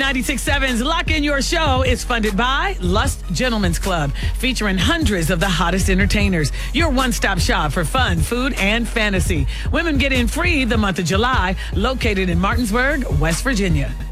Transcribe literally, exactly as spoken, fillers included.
ninety-six point seven's Lock In Your Show is funded by Lust Gentlemen's Club, featuring hundreds of the hottest entertainers. Your one-stop shop for fun, food, and fantasy. Women get in free the month of July, located in Martinsburg, West Virginia.